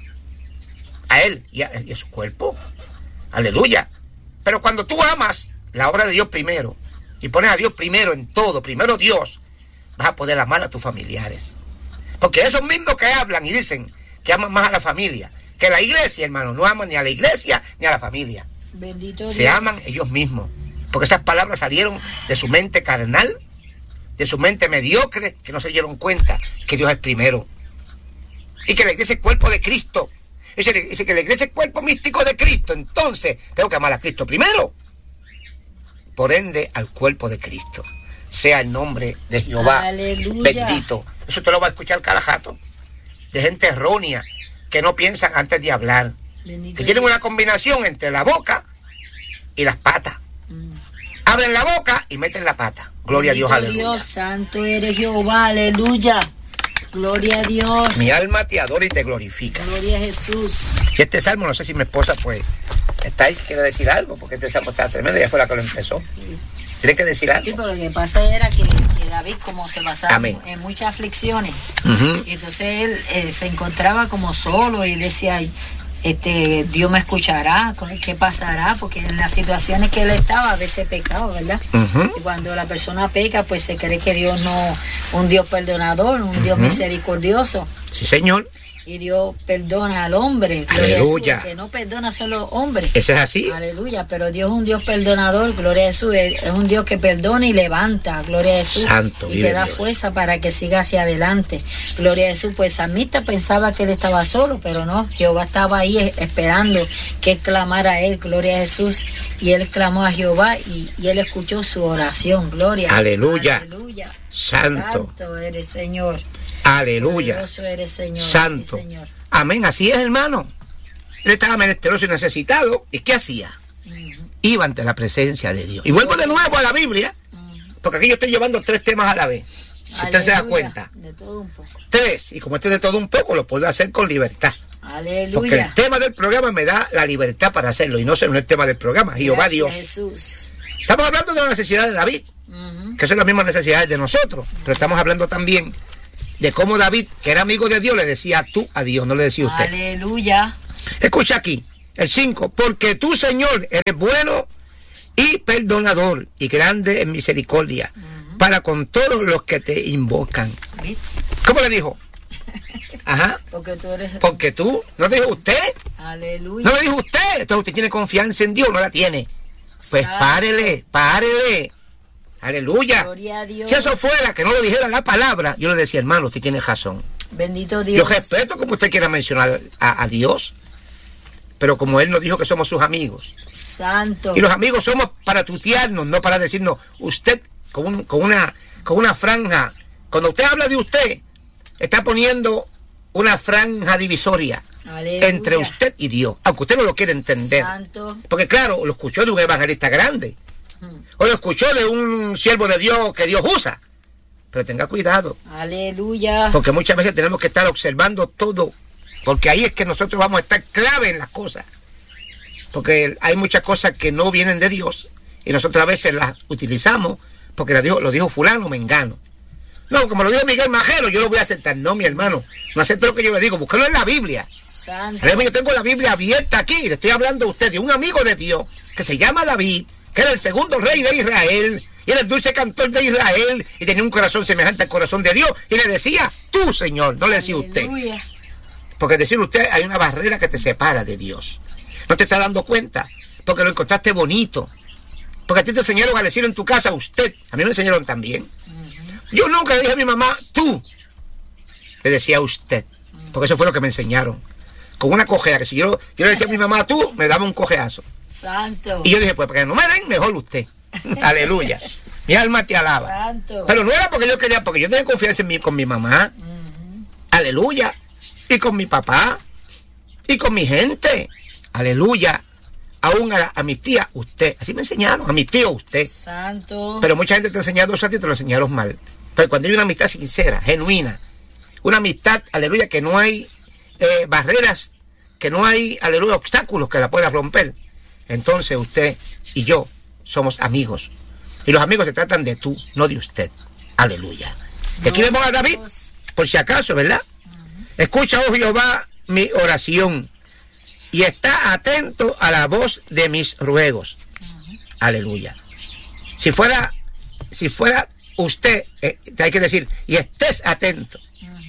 A Él y a su cuerpo. Aleluya. Pero cuando tú amas la obra de Dios primero y pones a Dios primero en todo, primero Dios, vas a poder amar a tus familiares. Porque esos mismos que hablan y dicen que aman más a la familia que a la iglesia, hermano, no aman ni a la iglesia ni a la familia. Bendito Se Dios. aman ellos mismos. Porque esas palabras salieron de su mente carnal, de su mente mediocre, que no se dieron cuenta que Dios es primero. Y que la iglesia es cuerpo de Cristo. Dice que la iglesia es cuerpo místico de Cristo. Entonces, tengo que amar a Cristo primero. Por ende, al cuerpo de Cristo. Sea el nombre de Jehová. Aleluya. Bendito. Eso te lo va a escuchar cada jato. De gente errónea, que no piensan antes de hablar. Bendito Que tienen Dios. una combinación entre la boca y las patas. Abren la boca y meten la pata. Gloria Bendito a Dios, aleluya. Dios, santo eres Jehová, aleluya. Gloria a Dios. Mi alma te adora y te glorifica. Gloria a Jesús. Y este salmo, no sé si mi esposa pues está ahí, quiere decir algo, porque este salmo está tremendo, ella fue la que lo empezó. Tiene que decir algo. Sí, pero lo que pasa era que David, como se basaba Amén. en muchas aflicciones, Ujú. y entonces él se encontraba como solo y decía, Dios me escuchará, ¿qué pasará? Porque en las situaciones que él estaba a veces pecaba, ¿verdad? Y cuando la persona peca, pues se cree que Dios no, un Dios perdonador, un Dios misericordioso. Sí, Señor. Y Dios perdona al hombre. Aleluya. Jesús, que no perdona solo hombres. Eso es así. Aleluya. Pero Dios es un Dios perdonador. Gloria a Jesús. Es un Dios que perdona y levanta. Gloria a Jesús. Santo. Y te da fuerza para que siga hacia adelante. Gloria a Jesús. Pues Samita pensaba que él estaba solo, pero no. Jehová estaba ahí esperando que él clamara a él. Gloria a Jesús. Y él clamó a Jehová y él escuchó su oración. Gloria. Aleluya. Aleluya. Santo. Santo eres, Señor. Aleluya. Poderoso eres, Señor. Santo. Sí, Señor. Amén. Así es, hermano. Él estaba menesteroso y necesitado. ¿Y qué hacía? Iba ante la presencia de Dios. Y vuelvo de nuevo a la Biblia, porque aquí yo estoy llevando 3 temas a la vez. Si usted se da cuenta. De todo un poco. 3. Y como este es de todo un poco, lo puedo hacer con libertad. Aleluya. Porque el tema del programa me da la libertad para hacerlo. Y no es el tema del programa. Jehová Dios. Jesús. Estamos hablando de la necesidad de David, que son las mismas necesidades de nosotros. Pero estamos hablando también de cómo David, que era amigo de Dios, le decía tú a Dios, no le decía usted. Aleluya. Escucha aquí, el 5. Porque tú, Señor, eres bueno y perdonador y grande en misericordia para con todos los que te invocan. ¿Cómo le dijo? Ajá. Porque tú, ¿no dijo usted? Aleluya. No le dijo usted. Entonces usted tiene confianza en Dios, no la tiene. Pues párele. Aleluya. Gloria a Dios. Si eso fuera que no lo dijera la palabra, yo le decía, hermano, usted tiene razón. Bendito Dios. Yo respeto como usted quiera mencionar a Dios, pero como Él nos dijo que somos sus amigos. Santo. Y los amigos somos para tutearnos, no para decirnos, usted con una franja. Cuando usted habla de usted, está poniendo una franja divisoria. Aleluya. Entre usted y Dios, aunque usted no lo quiere entender. Santo. Porque claro, lo escuchó de un evangelista grande. O lo escuchó de un siervo de Dios que Dios usa. Pero tenga cuidado. Aleluya. Porque muchas veces tenemos que estar observando todo. Porque ahí es que nosotros vamos a estar clave en las cosas. Porque hay muchas cosas que no vienen de Dios. Y nosotros a veces las utilizamos porque lo dijo fulano, mengano. No, como lo dijo Miguel Majero, yo lo voy a aceptar. No, mi hermano, no acepto lo que yo le digo. Búsquelo en la Biblia. Santo. Yo tengo la Biblia abierta aquí. Le estoy hablando a usted de un amigo de Dios que se llama David, que era el segundo rey de Israel, y era el dulce cantor de Israel, y tenía un corazón semejante al corazón de Dios, y le decía, tú, Señor, no le decía usted. Porque decir usted, hay una barrera que te separa de Dios. No te estás dando cuenta, porque lo encontraste bonito. Porque a ti te enseñaron a decir en tu casa, usted. A mí me enseñaron también. Yo nunca le dije a mi mamá, tú. Le decía usted. Porque eso fue lo que me enseñaron. Con una cojea, que si yo le decía a mi mamá, tú, me daba un cojeazo. Santo. Y yo dije, pues para que no me den, mejor usted. Aleluya. Mi alma te alaba. Santo. Pero no era porque yo quería, porque yo tenía confianza en mí, con mi mamá. Aleluya. Y con mi papá. Y con mi gente. Aleluya. Aún a mis tías, usted. Así me enseñaron. A mis tíos, usted. Santo. Pero mucha gente te ha enseñado eso a ti y te lo enseñaron mal. Pero cuando hay una amistad sincera, genuina, una amistad, aleluya, que no hay barreras, que no hay, aleluya, obstáculos que la pueda romper, entonces usted y yo somos amigos. Y los amigos se tratan de tú, no de usted. Aleluya. Y aquí vemos a David, por si acaso, ¿verdad? Escucha, oh Jehová, mi oración, y está atento a la voz de mis ruegos. Aleluya. Si fuera usted, hay que decir, y estés atento.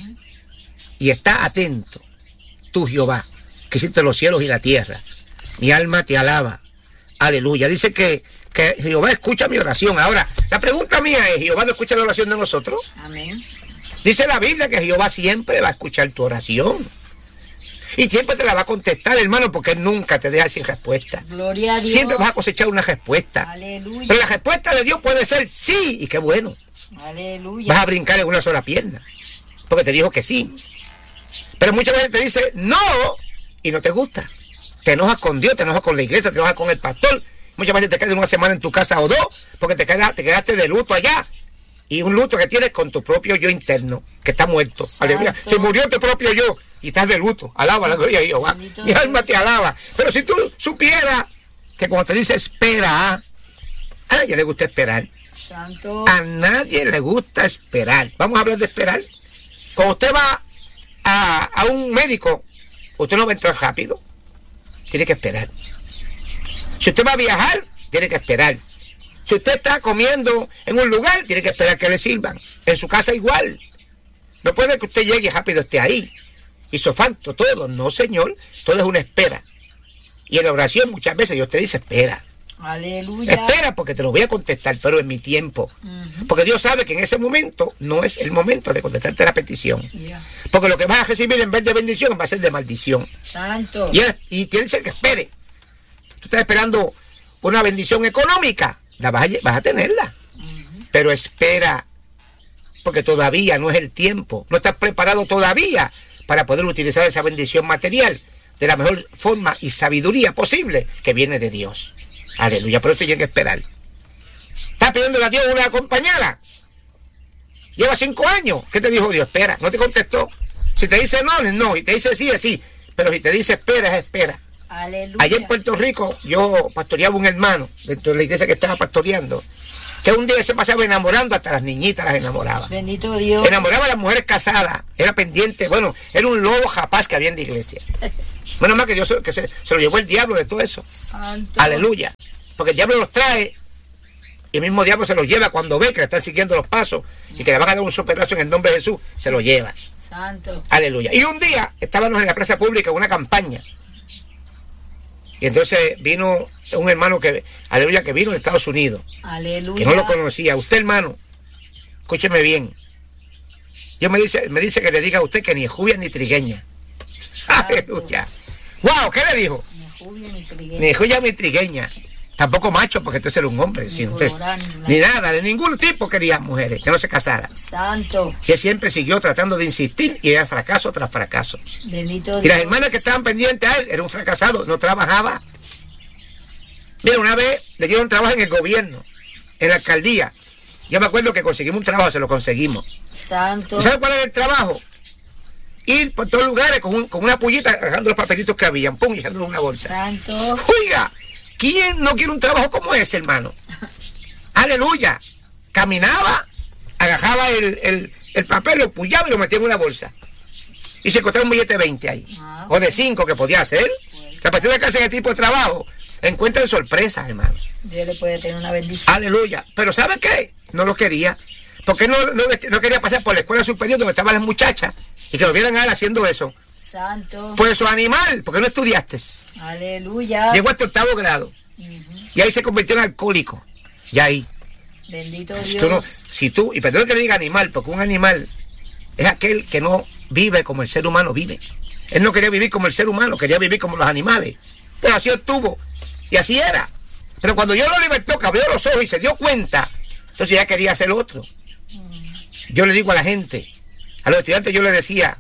Y está atento, tú Jehová, que hiciste los cielos y la tierra. Mi alma te alaba. Aleluya. Dice que Jehová escucha mi oración. Ahora, la pregunta mía es, ¿Jehová no escucha la oración de nosotros? Amén. Dice la Biblia que Jehová siempre va a escuchar tu oración. Y siempre te la va a contestar, hermano, porque Él nunca te deja sin respuesta. Gloria a Dios. Siempre vas a cosechar una respuesta. Aleluya. Pero la respuesta de Dios puede ser sí, y qué bueno. Aleluya. Vas a brincar en una sola pierna, porque te dijo que sí. Pero muchas veces te dice no, y no te gusta. Te enojas con Dios, te enojas con la iglesia, te enojas con el pastor. Muchas veces te quedas una semana en tu casa o 2, porque te quedaste de luto allá. Y un luto que tienes con tu propio yo interno, que está muerto. Aleluya. Se murió tu propio yo y estás de luto. Alaba la gloria de Jehová. Mi alma te alaba. Pero si tú supieras que cuando te dice espera, a nadie le gusta esperar. Santo. A nadie le gusta esperar. Vamos a hablar de esperar. Cuando usted va a un médico, usted no va a entrar rápido. tiene que esperar. Si usted va a viajar, tiene que esperar. Si usted está comiendo en un lugar, tiene que esperar que le sirvan. En su casa igual. No puede que usted llegue y rápido esté ahí. Hizo falta todo. No, señor. Todo es una espera. Y en la oración muchas veces Dios te dice, espera. Aleluya. Espera porque te lo voy a contestar, pero en mi tiempo. Porque Dios sabe que en ese momento no es el momento de contestarte la petición. Porque lo que vas a recibir en vez de bendición va a ser de maldición. Santo. Y tienes que espere. Tú estás esperando una bendición económica, la vas a tenerla. Pero espera, porque todavía no es el tiempo. No estás preparado todavía para poder utilizar esa bendición material de la mejor forma y sabiduría posible que viene de Dios. Aleluya, pero usted tiene que esperar. Está pidiéndole a Dios una acompañada. Lleva 5 años. ¿Qué te dijo Dios? Espera, no te contestó. Si te dice no, es no. Y te dice sí, es sí. Pero si te dice espera, es espera. Aleluya. Allá en Puerto Rico, yo pastoreaba un hermano dentro de la iglesia que estaba pastoreando, que un día se pasaba enamorando, hasta las niñitas las enamoraba. Bendito Dios. Enamoraba a las mujeres casadas. Era pendiente, bueno, era un lobo japaz que había en la iglesia. Menos mal que Dios se lo llevó el diablo de todo eso. Santo. Aleluya. Porque el diablo los trae y el mismo diablo se los lleva cuando ve que le están siguiendo los pasos y que le van a dar un superazo en el nombre de Jesús, se los lleva. Santo. Aleluya. Y un día estábamos en la plaza pública en una campaña. Y entonces vino un hermano que, aleluya, que vino de Estados Unidos. Aleluya. Que no lo conocía. Usted, hermano, escúcheme bien. Dios me dice que le diga a usted que ni jubia ni trigueña. Aleluya. Wow, ¿qué le dijo? Ni jubia ni trigueña. Tampoco macho, porque entonces era un hombre. Ni nada, de ningún tipo quería mujeres, que no se casaran. Santo. Que siempre siguió tratando de insistir y era fracaso tras fracaso. Bendito Dios. Y las hermanas que estaban pendientes a él, era un fracasado, no trabajaba. Mira, una vez le dieron trabajo en el gobierno, en la alcaldía. Yo me acuerdo que conseguimos un trabajo, se lo conseguimos. Santo. ¿Sabe cuál era el trabajo? Ir por todos lugares con una pullita, agarrando los papelitos que habían, pum, y echándolo en una bolsa. Santo. Oiga, ¿quién no quiere un trabajo como ese, hermano? Aleluya. Caminaba, agarraba el papel, lo pullaba y lo metía en una bolsa. Y se encontraba un billete de 20 ahí. O de 5 que podía hacer. La persona que hace ese tipo de trabajo encuentran sorpresas, hermano. Dios le puede tener una bendición. Aleluya. Pero ¿sabe qué? No lo quería. Porque no quería pasar por la escuela superior donde estaban las muchachas y que lo vieran a él haciendo eso. Santo. Pues su animal, porque no estudiaste. Aleluya. Llegó hasta 8º grado. Y ahí se convirtió en alcohólico. Y ahí. Bendito Dios. Y perdón que le diga animal, porque un animal es aquel que no vive como el ser humano vive. Él no quería vivir como el ser humano, quería vivir como los animales. Pero así estuvo. Y así era. Pero cuando yo lo libertó, que abrió los ojos y se dio cuenta, entonces ya quería hacer otro. Yo le digo a la gente, a los estudiantes yo les decía,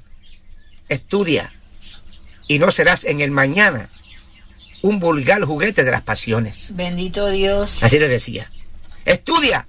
estudia y no serás en el mañana un vulgar juguete de las pasiones. Bendito Dios. Así les decía. Estudia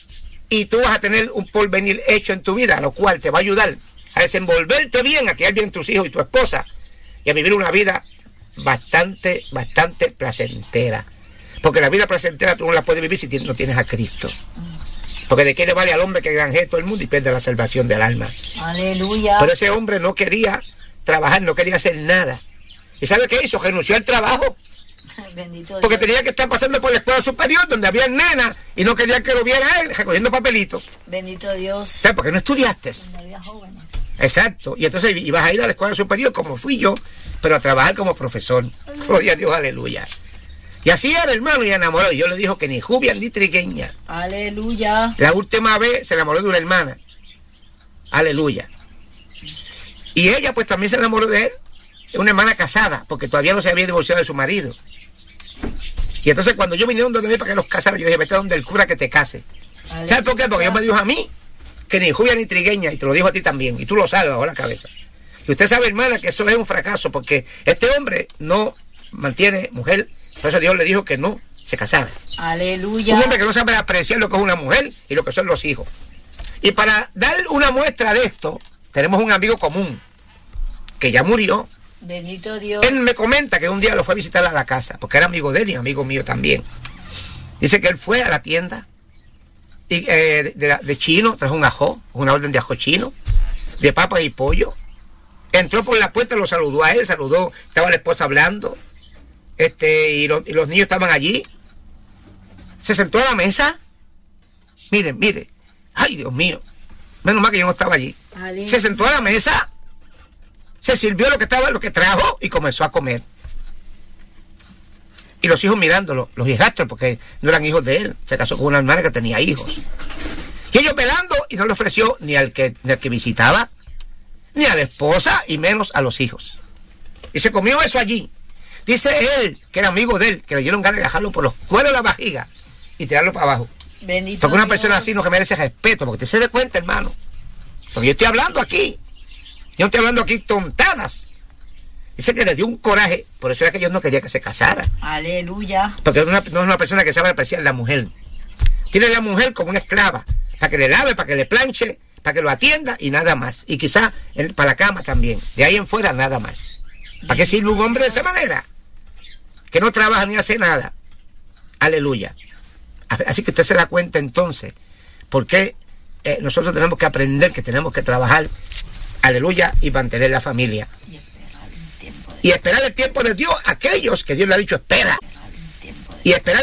y tú vas a tener un porvenir hecho en tu vida, lo cual te va a ayudar a desenvolverte bien, a criar bien tus hijos y tu esposa y a vivir una vida bastante placentera. Porque la vida placentera tú no la puedes vivir si no tienes a Cristo. Porque de qué le vale al hombre que granjee todo el mundo y pierde la salvación del alma. Aleluya. Pero ese hombre no quería trabajar, no quería hacer nada. ¿Y sabe qué hizo? Renunció al trabajo. Bendito porque Dios. tenía que estar pasando por la escuela superior donde había nenas y no quería que lo viera él recogiendo papelitos. Bendito Dios. ¿Sabes? Porque no estudiaste. Cuando había jóvenes. Exacto. Y entonces ibas a ir a la escuela superior como fui yo, pero a trabajar como profesor. Gloria a Dios, aleluya. Y así era, hermano, y enamoró. Y yo le dijo que ni jubia ni trigueña. Aleluya. La última vez se enamoró de una hermana. Aleluya. Y ella pues también se enamoró de él. Es una hermana casada, porque todavía no se había divorciado de su marido. Y entonces cuando yo vinieron donde mí para que los casara, yo dije, vete a donde el cura que te case. Aleluya. ¿Sabes por qué? Porque Dios me dijo a mí que ni jubia ni trigueña, y te lo dijo a ti también, y tú lo sabes bajo la cabeza. Y usted sabe, hermana, que eso es un fracaso, porque este hombre no mantiene mujer. Por eso Dios le dijo que no se casara. Aleluya. Un hombre que no sabe apreciar lo que es una mujer y lo que son los hijos. Y para dar una muestra de esto, tenemos un amigo común que ya murió. Bendito Dios. Él me comenta que un día lo fue a visitar a la casa, porque era amigo de él y amigo mío también. Dice que él fue a la tienda y, de chino, trajo un ajo, una orden de ajo chino, de papas y pollo. Entró por la puerta, lo saludó a él, estaba la esposa hablando. y los niños estaban allí. Se sentó a la mesa. Miren. Ay, Dios mío. Menos mal que yo no estaba allí. Aleluya. Se sentó a la mesa. Se sirvió lo que trajo y comenzó a comer. Y los hijos mirándolo, los hijastros, porque no eran hijos de él. Se casó con una hermana que tenía hijos. Y ellos velando, y no le ofreció ni al que visitaba, ni a la esposa, y menos a los hijos. Y se comió eso allí. Dice él, que era amigo de él, que le dieron ganas de dejarlo por los cueros de la vajiga y tirarlo para abajo. Bendito porque una Dios. persona así no que merece respeto, porque te se dé cuenta, hermano. Porque yo estoy hablando aquí. Yo no estoy hablando aquí tontadas. Dice que le dio un coraje, por eso era que Dios no quería que se casara. Aleluya. Porque no es una persona que sabe apreciar la mujer. Tiene a la mujer como una esclava, para que le lave, para que le planche, para que lo atienda y nada más. Y quizá para la cama también. De ahí en fuera nada más. ¿Para qué sirve un hombre de esa manera? Que no trabaja ni hace nada. Aleluya. Así que usted se da cuenta entonces por qué nosotros tenemos que aprender que tenemos que trabajar. Aleluya. Y mantener la familia. Y esperar el tiempo de Dios, aquellos que Dios le ha dicho espera. Y esperar